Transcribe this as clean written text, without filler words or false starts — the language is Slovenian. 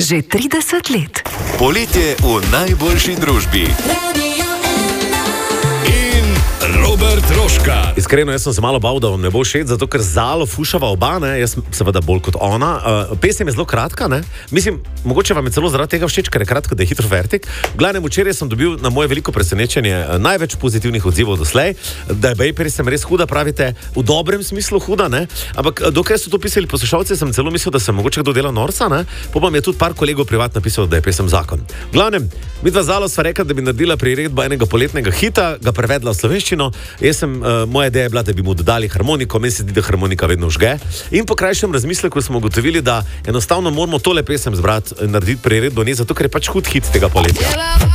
Že 30 let. Poletje v najboljši družbi. Robert Rožka. Iskreno, jaz sem se malo bal, da vam ne bo všeč, zato ker Zalo fušava oba, ne? Jaz seveda bolj kot ona. Pesem je zelo kratka, ne? Mislim, mogoče vam je celo zaradi tega všeč, ker je kratka, da je hitro fertik. Glavnem, včeraj sem dobil na moje veliko presenečenje največ pozitivnih odzivov doslej, da je Bejper sem res huda, pravite, v dobrem smislu huda, ne? Ampak dokaj so to pisali poslušalci, sem celo mislil, da se mogoče kdo dela norca, ne? Popam je tudi par kolegov privat napisal, da je pesem zakon. Glavnem, midva Zalo sva rekla, da bi naredila priredbo enega poletnega hita, ga prevedla v slovenščino. Moja ideja je bila, da bi mu dodali harmoniko, meni se zdi, da harmonika vedno žge. In po krajšem razmisleku smo ugotovili, da enostavno moramo tole pesem zbrati, narediti priredbo, ne zato, ker je pač hud hit tega poletja.